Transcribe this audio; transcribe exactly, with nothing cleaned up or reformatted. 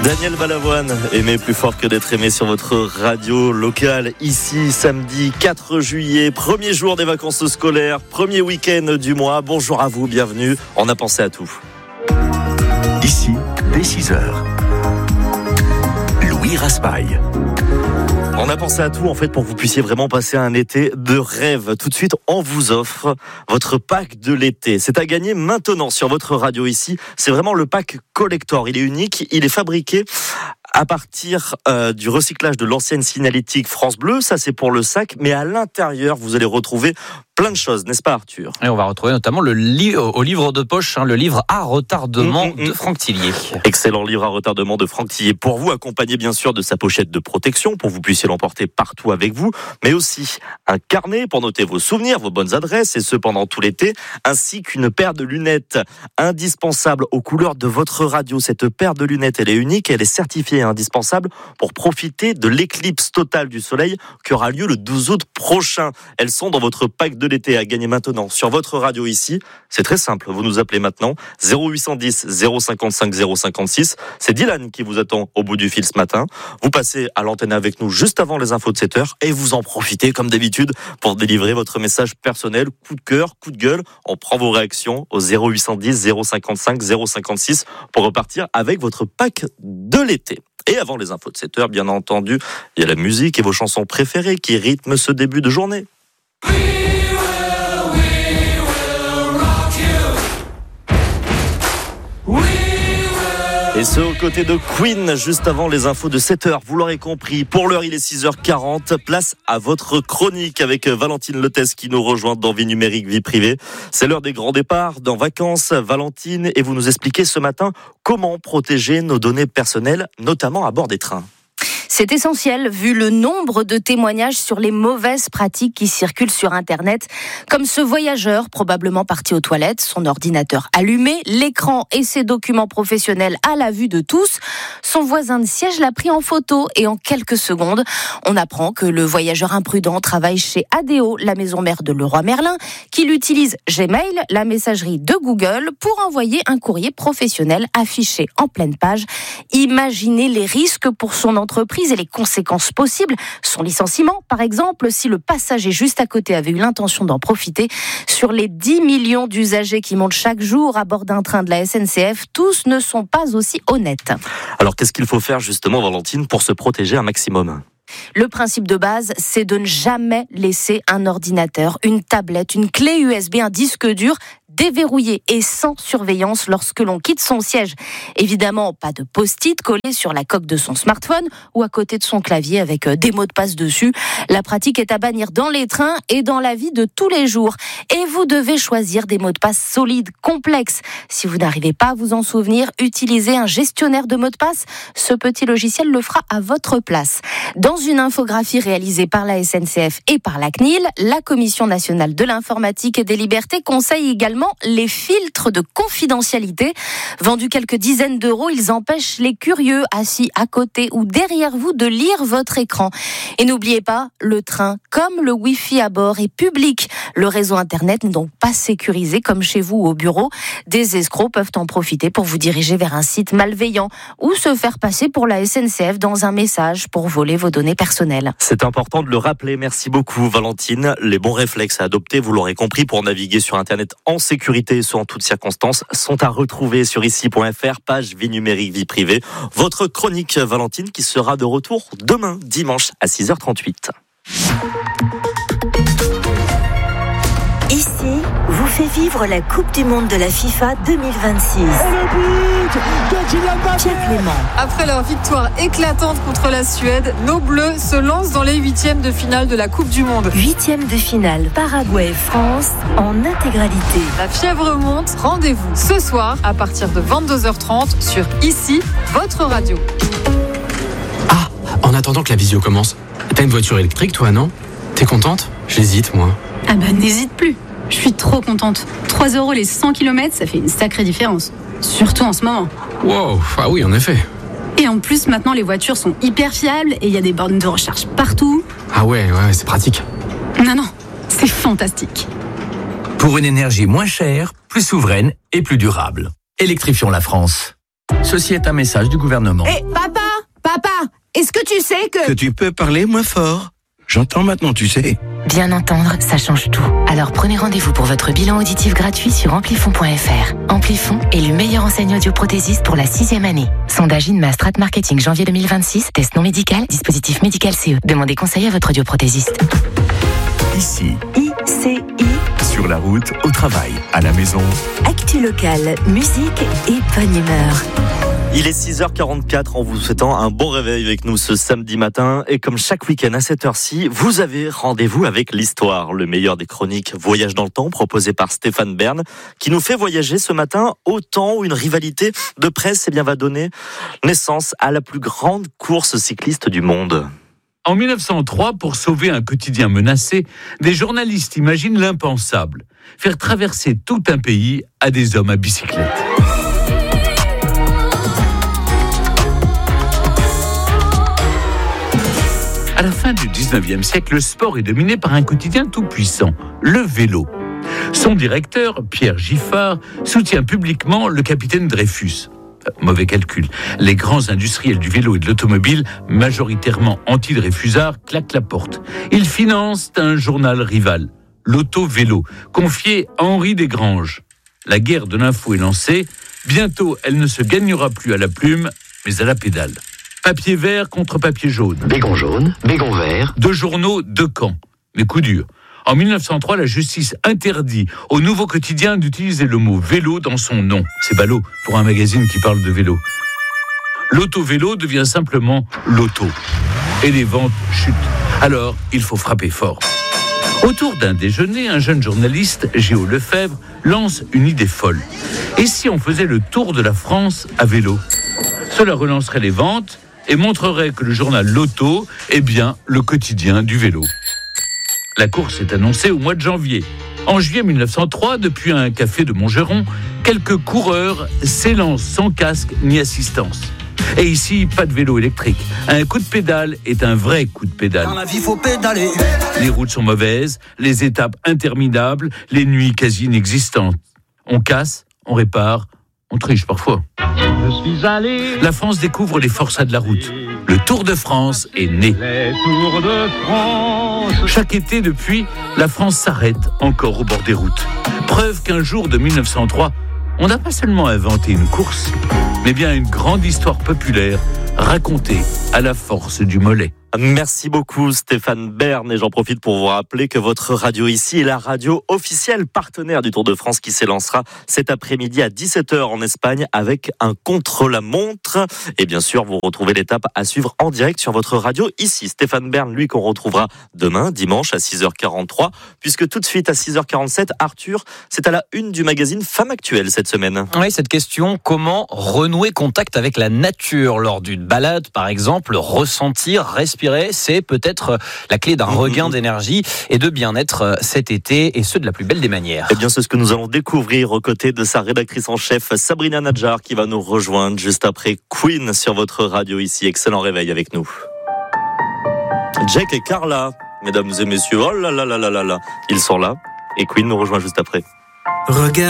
Daniel Balavoine, aimé plus fort que d'être aimé sur votre radio locale. Ici, samedi quatre juillet, premier jour des vacances scolaires, premier week-end du mois. Bonjour à vous, bienvenue. On a pensé à tout. Ici, dès six heures. Louis Raspail. On a pensé à tout en fait pour que vous puissiez vraiment passer un été de rêve. Tout de suite, on vous offre votre pack de l'été. C'est à gagner maintenant sur votre radio ici. C'est vraiment le pack collector. Il est unique, il est fabriqué à partir euh, du recyclage de l'ancienne signalétique France Bleu. Ça, c'est pour le sac. Mais à l'intérieur, vous allez retrouver plein de choses, n'est-ce pas Arthur ? Et on va retrouver notamment le li- au livre de poche, hein, le livre à retardement mmh, mmh. de Franck Tillier. Excellent livre à retardement de Franck Tillier pour vous, accompagné bien sûr de sa pochette de protection pour que vous puissiez l'emporter partout avec vous, mais aussi un carnet pour noter vos souvenirs, vos bonnes adresses et ce pendant tout l'été, ainsi qu'une paire de lunettes indispensable aux couleurs de votre radio. Cette paire de lunettes, elle est unique, elle est certifiée et indispensable pour profiter de l'éclipse totale du soleil qui aura lieu le douze août prochain. Elles sont dans votre pack de l'été à gagner maintenant sur votre radio ici. C'est très simple, vous nous appelez maintenant zéro huit cent dix zéro cinquante-cinq zéro cinquante-six. C'est Dylan qui vous attend au bout du fil ce matin. Vous passez à l'antenne avec nous juste avant les infos de sept heures et vous en profitez comme d'habitude pour délivrer votre message personnel, coup de cœur, coup de gueule. On prend vos réactions au zéro huit cent dix zéro cinquante-cinq zéro cinquante-six pour repartir avec votre pack de l'été. Et avant les infos de sept heures, bien entendu, il y a la musique et vos chansons préférées qui rythment ce début de journée. Et ce, aux côtés de Queen, juste avant les infos de sept heures. Vous l'aurez compris, pour l'heure, il est six heures quarante. Place à votre chronique avec Valentine Letes qui nous rejoint dans Vie numérique, vie privée. C'est l'heure des grands départs, dans vacances. Valentine, et vous nous expliquez ce matin comment protéger nos données personnelles, notamment à bord des trains. C'est essentiel vu le nombre de témoignages sur les mauvaises pratiques qui circulent sur Internet, comme ce voyageur probablement parti aux toilettes, son ordinateur allumé, l'écran et ses documents professionnels à la vue de tous. Son voisin de siège l'a pris en photo et en quelques secondes, on apprend que le voyageur imprudent travaille chez Adeo, la maison mère de Leroy Merlin, qu'il utilise Gmail, la messagerie de Google, pour envoyer un courrier professionnel affiché en pleine page. Imaginez les risques pour son entreprise et les conséquences possibles. Son licenciement, par exemple, si le passager juste à côté avait eu l'intention d'en profiter. Sur les dix millions d'usagers qui montent chaque jour à bord d'un train de la S N C F, tous ne sont pas aussi honnêtes. Alors, qu'est-ce qu'il faut faire justement, Valentine, pour se protéger un maximum ? Le principe de base, c'est de ne jamais laisser un ordinateur, une tablette, une clé U S B, un disque dur déverrouillé et sans surveillance lorsque l'on quitte son siège. Évidemment, pas de post-it collé sur la coque de son smartphone ou à côté de son clavier avec des mots de passe dessus. La pratique est à bannir dans les trains et dans la vie de tous les jours. Et vous devez choisir des mots de passe solides, complexes. Si vous n'arrivez pas à vous en souvenir, utilisez un gestionnaire de mots de passe. Ce petit logiciel le fera à votre place. Dans une infographie réalisée par la S N C F et par la C N I L, la Commission nationale de l'informatique et des libertés conseille également les filtres de confidentialité. Vendus quelques dizaines d'euros, ils empêchent les curieux assis à côté ou derrière vous de lire votre écran. Et n'oubliez pas, le train, comme le Wi-Fi à bord, est public. Le réseau Internet n'est donc pas sécurisé comme chez vous au bureau. Des escrocs peuvent en profiter pour vous diriger vers un site malveillant ou se faire passer pour la S N C F dans un message pour voler vos données personnelles. C'est important de le rappeler. Merci beaucoup, Valentine. Les bons réflexes à adopter, vous l'aurez compris, pour naviguer sur Internet en sécurité et ce en toutes circonstances, sont à retrouver sur ici point f r, page Vie numérique, vie privée. Votre chronique, Valentine, qui sera de retour demain, dimanche, à six heures trente-huit. Ici vous fait vivre la Coupe du Monde de la FIFA deux mille vingt-six. Oh le but de Kylian Mbappé. Pierre Clément. Après leur victoire éclatante contre la Suède, nos Bleus se lancent dans les huitièmes de finale de la Coupe du Monde. Huitièmes de finale, Paraguay-France en intégralité. La fièvre monte, rendez-vous ce soir à partir de vingt-deux heures trente sur Ici, votre radio. Ah, en attendant que la visio commence, t'as une voiture électrique toi, non ? T'es contente ? J'hésite moi. Ah bah n'hésite plus, je suis trop contente. trois euros les cent kilomètres, ça fait une sacrée différence. Surtout en ce moment. Wow, ah oui en effet. Et en plus maintenant les voitures sont hyper fiables et il y a des bornes de recharge partout. Ah ouais, ouais, c'est pratique. Non, non, c'est fantastique. Pour une énergie moins chère, plus souveraine et plus durable. Électrifions la France. Ceci est un message du gouvernement. Hé, hey, papa, papa, est-ce que tu sais que... Que tu peux parler moins fort. J'entends maintenant, tu sais. Bien entendre, ça change tout. Alors prenez rendez-vous pour votre bilan auditif gratuit sur amplifon point f r. Amplifon, élu meilleur enseigne audioprothésiste pour la sixième année. Sondage INMA Strat Marketing janvier deux mille vingt-six. Test non médical, dispositif médical C E. Demandez conseil à votre audioprothésiste. Ici. I C I. Sur la route, au travail, à la maison. Actu locale, musique et bonne humeur. Il est six heures quarante-quatre en vous souhaitant un bon réveil avec nous ce samedi matin. Et comme chaque week-end à cette heure-ci, vous avez rendez-vous avec l'histoire. Le meilleur des chroniques Voyage dans le temps proposé par Stéphane Bern qui nous fait voyager ce matin au temps où une rivalité de presse eh bien, va donner naissance à la plus grande course cycliste du monde. En mille neuf cent trois, pour sauver un quotidien menacé, des journalistes imaginent l'impensable. Faire traverser tout un pays à des hommes à bicyclette. À la fin du dix-neuvième siècle, le sport est dominé par un quotidien tout-puissant, le vélo. Son directeur, Pierre Giffard, soutient publiquement le capitaine Dreyfus. Euh, mauvais calcul. Les grands industriels du vélo et de l'automobile, majoritairement anti-Dreyfusards, claquent la porte. Ils financent un journal rival, l'Auto-Vélo, confié à Henri Desgranges. La guerre de l'info est lancée. Bientôt, elle ne se gagnera plus à la plume, mais à la pédale. Papier vert contre papier jaune. Bégon jaune, bégon vert. Deux journaux, deux camps. Mais coup dur. En mille neuf cent trois, la justice interdit au nouveau quotidien d'utiliser le mot vélo dans son nom. C'est ballot pour un magazine qui parle de vélo. L'auto-vélo devient simplement l'auto. Et les ventes chutent. Alors, il faut frapper fort. Autour d'un déjeuner, un jeune journaliste, Géo Lefebvre, lance une idée folle. Et si on faisait le tour de la France à vélo ? Cela relancerait les ventes et montrerait que le journal L'Auto est bien le quotidien du vélo. La course est annoncée au mois de janvier. En juillet mille neuf cent trois, depuis un café de Montgeron, quelques coureurs s'élancent sans casque ni assistance. Et ici, pas de vélo électrique. Un coup de pédale est un vrai coup de pédale. Dans la vie, faut pédaler. Les routes sont mauvaises, les étapes interminables, les nuits quasi inexistantes. On casse, on répare, on triche parfois. Je suis allé. La France découvre les forçats de la route. Le Tour de France est né. Les Tours de France. Chaque été depuis, la France s'arrête encore au bord des routes. Preuve qu'un jour de mille neuf cent trois, on n'a pas seulement inventé une course, mais bien une grande histoire populaire racontée à la force du mollet. Merci beaucoup Stéphane Bern et j'en profite pour vous rappeler que votre radio ici est la radio officielle partenaire du Tour de France qui s'élancera cet après-midi à dix-sept heures en Espagne avec un contre-la-montre. Et bien sûr, vous retrouvez l'étape à suivre en direct sur votre radio ici. Stéphane Bern, lui, qu'on retrouvera demain, dimanche à six heures quarante-trois, puisque tout de suite à six heures quarante-sept, Arthur, c'est à la une du magazine Femme Actuelle cette semaine. Oui, cette question, comment renouer contact avec la nature lors d'une balade, par exemple, ressentir, respirer, c'est peut-être la clé d'un regain d'énergie et de bien-être cet été, et ce de la plus belle des manières. Eh bien, c'est ce que nous allons découvrir aux côtés de sa rédactrice en chef, Sabrina Nadjar, qui va nous rejoindre juste après Queen sur votre radio ici. Excellent réveil avec nous. Jake et Carla, mesdames et messieurs, oh là là là là là là, ils sont là, et Queen nous rejoint juste après. Regarde.